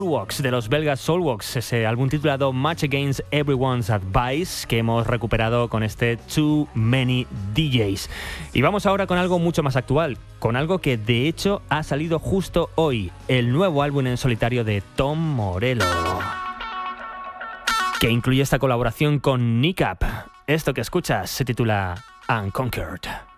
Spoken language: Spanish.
Soulworks, de los belgas Soulworks, ese álbum titulado Much Against Everyone's Advice que hemos recuperado con este Too Many DJs. Y vamos ahora con algo mucho más actual, con algo que de hecho ha salido justo hoy, el nuevo álbum en solitario de Tom Morello, que incluye esta colaboración con Nick Up. Esto que escuchas se titula Unconquered.